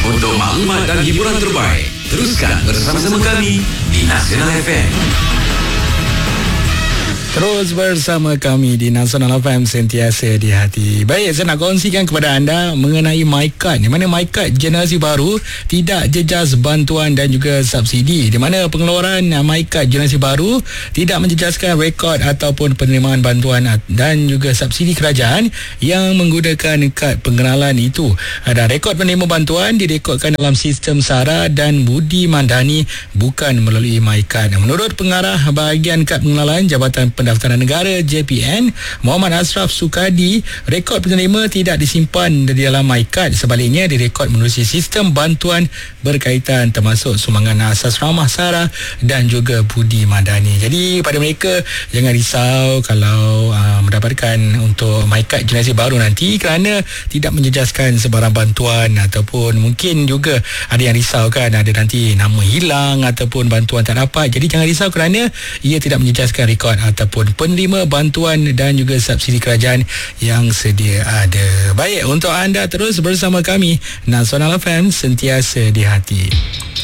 Untuk maklumat dan hiburan terbaik, teruskan bersama-sama kami di Nasional FM. Terus bersama kami di Nasional FM, sentiasa di hati. Baik, saya nak kongsikan kepada anda mengenai MyKad. Di mana MyKad generasi baru tidak jejas bantuan dan juga subsidi. Di mana pengeluaran MyKad generasi baru tidak menjejaskan rekod ataupun penerimaan bantuan dan juga subsidi kerajaan yang menggunakan kad pengenalan itu. Dan rekod penerima bantuan direkodkan dalam sistem SARA dan Budi Mandani, bukan melalui MyKad. Menurut pengarah bahagian kad pengenalan Jabatan Pendaftaran Negara JPN, Muhammad Ashraf Sukadi, rekod penerima tidak disimpan di dalam MyKad. Sebaliknya, direkod menerusi sistem bantuan berkaitan termasuk sumbangan asas ramah SARA dan juga Budi Madani. Jadi pada mereka, jangan risau kalau mendapatkan untuk MyKad generasi baru nanti, kerana tidak menjejaskan sebarang bantuan, ataupun mungkin juga ada yang risau kan, ada nanti nama hilang ataupun bantuan tak dapat. Jadi jangan risau kerana ia tidak menjejaskan rekod ataupun penerima bantuan dan juga subsidi kerajaan yang sedia ada. Baik, untuk anda terus bersama kami, Nasional FM, sentiasa di hati.